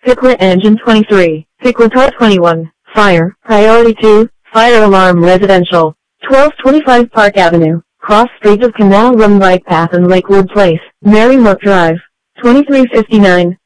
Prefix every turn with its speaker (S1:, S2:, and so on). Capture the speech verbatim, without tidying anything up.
S1: Pickler Engine twenty-three, Pickler Car twenty-one, Fire, Priority two, Fire Alarm Residential, twelve twenty-five Park Avenue, cross streets of Canal Run Bike Path and Lakewood Place, Merrimack Drive, twenty-three fifty-nine,